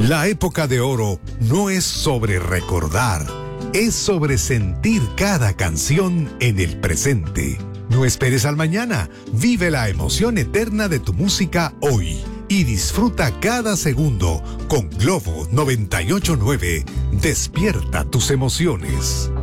La época de oro no es sobre recordar, es sobre sentir cada canción en el presente. No esperes al mañana, vive la emoción eterna de tu música hoy y disfruta cada segundo con Globo 98.9. Despierta tus emociones.